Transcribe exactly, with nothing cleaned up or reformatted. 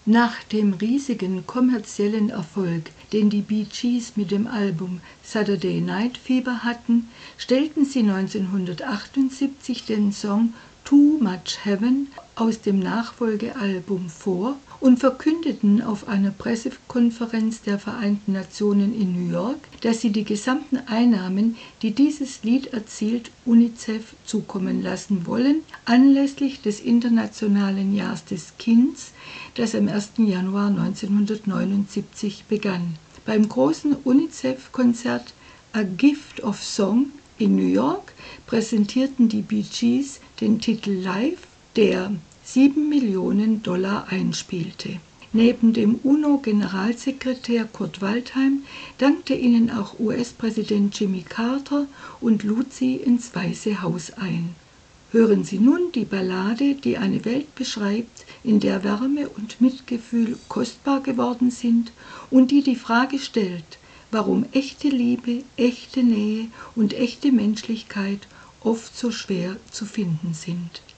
Nach dem riesigen kommerziellen Erfolg, den die Bee Gees mit dem Album Saturday Night Fever hatten, stellten sie neunzehnhundertachtundsiebzig den Song Too Much Heaven aus dem Nachfolgealbum vor und verkündeten auf einer Pressekonferenz der Vereinten Nationen in New York, dass sie die gesamten Einnahmen, die dieses Lied erzielt, UNICEF zukommen lassen wollen, anlässlich des Internationalen Jahres des Kinds, das am ersten Januar neunzehnhundertneunundsiebzig begann. Beim großen UNICEF-Konzert A Gift of Song in New York präsentierten die Bee Gees den Titel live, der sieben Millionen Dollar einspielte. Neben dem UNO-Generalsekretär Kurt Waldheim dankte ihnen auch U S-Präsident Jimmy Carter und lud sie ins Weiße Haus ein. Hören Sie nun die Ballade, die eine Welt beschreibt, in der Wärme und Mitgefühl kostbar geworden sind und die die Frage stellt, warum echte Liebe, echte Nähe und echte Menschlichkeit oft so schwer zu finden sind.